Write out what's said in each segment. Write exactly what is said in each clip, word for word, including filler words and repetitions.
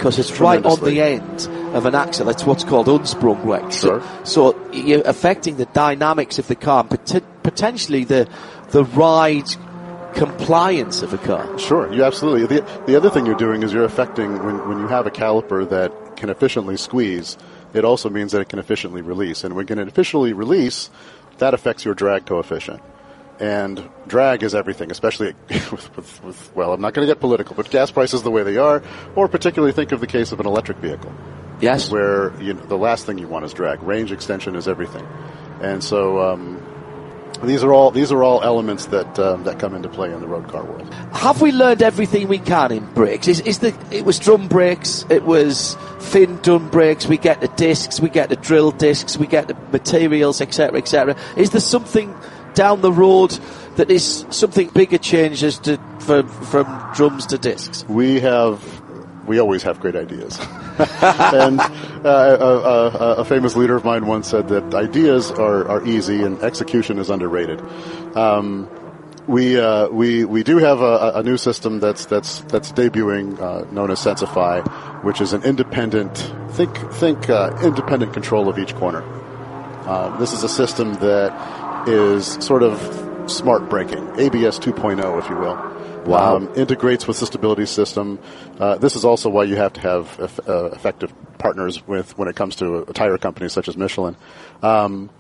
because it's right on the end of an axle. It's what's called unsprung brake. Sure. So, so you're affecting the dynamics of the car, pot- potentially the the ride compliance of a car. Sure, you absolutely. The, the other thing you're doing is you're affecting, when, when you have a caliper that can efficiently squeeze, it also means that it can efficiently release. And when it can efficiently release, that affects your drag coefficient. And drag is everything, especially with, with, with well, I'm not going to get political, but gas prices the way they are, or particularly think of the case of an electric vehicle. Yes. Where you know, the last thing you want is drag. Range extension is everything. And so um, these are all these are all elements that um, that come into play in the road car world. Have we learned everything we can in brakes? Is, is the it was drum brakes, it was fin drum brakes, we get the discs, we get the drill discs, we get the materials, et cetera, et cetera. Is there something down the road that is something bigger changes to from, from drums to discs? We have, we always have great ideas. and uh, a, a, a famous leader of mine once said that ideas are, are easy and execution is underrated. Um, we uh, we we do have a, a new system that's that's that's debuting, uh, known as Sensify, which is an independent think think uh, independent control of each corner. Uh, this is a system that is sort of smart braking, A B S two point oh, if you will. Wow. Um, integrates with the stability system. Uh, this is also why you have to have eff- uh, effective partners with when it comes to a, a tire company such as Michelin. Um,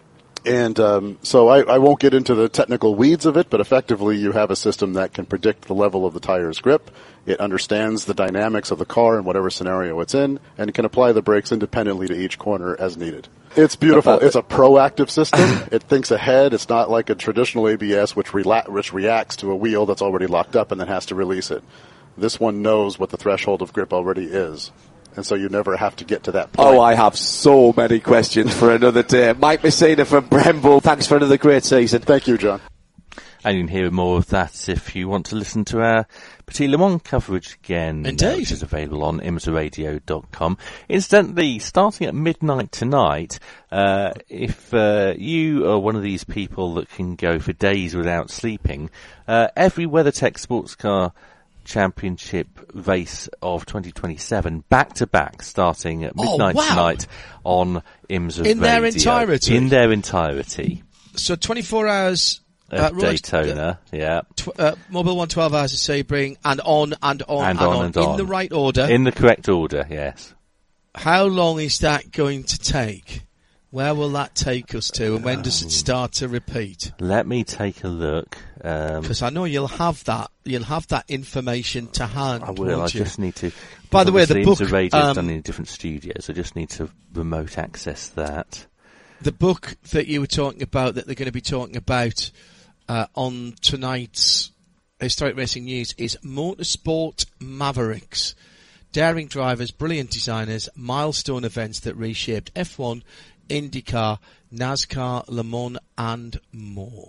and um, so I, I won't get into the technical weeds of it, but effectively you have a system that can predict the level of the tire's grip. It understands the dynamics of the car in whatever scenario it's in, and it can apply the brakes independently to each corner as needed. It's beautiful. It's a proactive system. It thinks ahead. It's not like a traditional A B S which, rela- which reacts to a wheel that's already locked up and then has to release it. This one knows what the threshold of grip already is. And so you never have to get to that point. Oh, I have so many questions for another day. Mike Messina from Brembo, thanks for another great season. Thank you, John. And you can hear more of that if you want to listen to our Petit Le Mans coverage again. Indeed. Uh, which is available on imsa radio dot com. Incidentally, starting at midnight tonight, uh, if uh, you are one of these people that can go for days without sleeping, uh, every WeatherTech Sports Car Championship race of twenty twenty-seven back-to-back starting at midnight oh, wow. tonight on IMSA In Radio. their entirety? In their entirety. So twenty-four hours... Uh, Uh, Daytona, uh, yeah. Tw- uh, Mobile One, twelve hours of Sebring, and on and on And and, on on, and on. in the right order. In the correct order, yes. How long is that going to take? Where will that take us to, and when does it start to repeat? Let me take a look. Because um, I know you'll have that. You'll have that information to hand. I will. I you? just need to. By the way, the book IMSA Radio is um, done in different studios. I just need to remote access that. The book that you were talking about, that they're going to be talking about uh, on tonight's Historic Racing News, is Motorsport Mavericks. Daring drivers, brilliant designers, milestone events that reshaped F one, IndyCar, NASCAR, Le Mans, and more.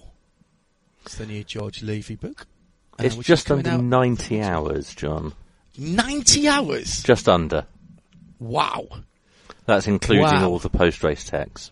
It's the new George Levy book. Uh, It's just under out. ninety hours, John. ninety hours? Just under. Wow. That's including wow. all the post-race text.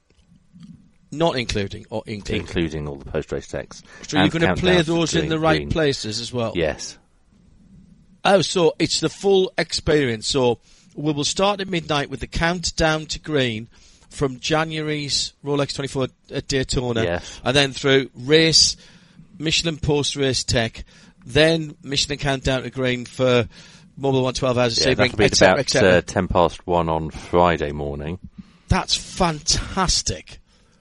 Not including, or including? Including all the post-race text. So you're going to play those in the right green. places as well? Yes. Oh, so it's the full experience. So we will start at midnight with the countdown to green from January's Rolex twenty-four at Daytona. Yes. And then through race, Michelin post-race tech, then Michelin countdown to green for Mobile One twelve hours of yeah, Sebring, that'll be et cetera, about et cetera. Uh, ten past one on Friday morning. That's fantastic.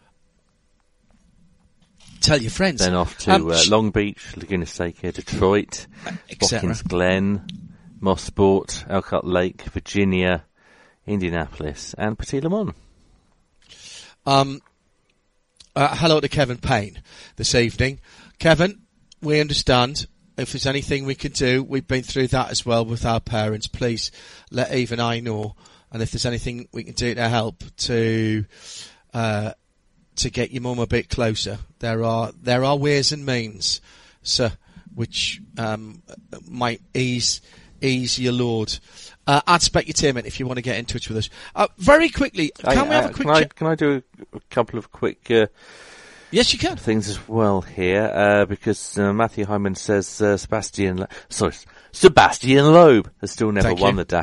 Tell your friends. Then off to um, uh, Long Beach, Laguna Seca, Detroit, Watkins Glen, Mosport, Elkhart Lake, Virginia, Indianapolis, and Petit Le Mans. Um, uh, hello to Kevin Payne this evening. Kevin, we understand. If there's anything we can do, we've been through that as well with our parents. Please let Eve and I know. And if there's anything we can do to help to uh, to get your mum a bit closer, there are there are ways and means, sir, which um, might ease ease your load. Uh, at Specutainment, if you want to get in touch with us. Uh, very quickly, can I, we have uh, a quick can I, chat? can I do a, a couple of quick uh, yes, you can. things as well here? Uh, because uh, Matthew Hyman says uh, Sebastian, Lo- sorry, Sebastian Loeb has still never Thank won you. the Dakar.